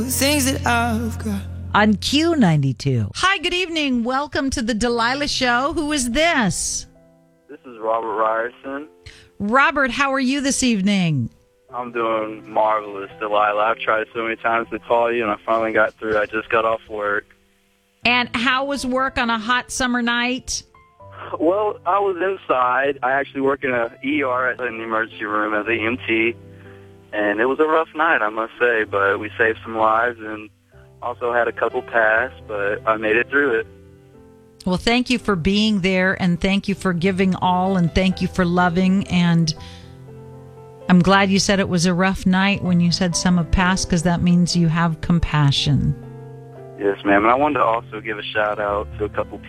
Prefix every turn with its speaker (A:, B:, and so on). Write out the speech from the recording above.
A: Things that I've got.
B: On Q92. Hi, good evening. Welcome to the Delilah Show. Who is this?
C: This is Robert Ryerson.
B: Robert, how are you this evening?
C: I'm doing marvelous, Delilah. I've tried so many times to call you, and I finally got through. I just got off work.
B: And how was work on a hot summer night?
C: Well, I was inside. I actually work in an ER in the emergency room as an EMT, and it was a rough night, I must say, but we saved some lives and also had a couple pass, but I made it through it.
B: Well, thank you for being there, and thank you for giving all, and thank you for loving, and I'm glad you said it was a rough night when you said some have passed, because that means you have compassion.
C: Yes, ma'am. And I wanted to also give a shout-out to a couple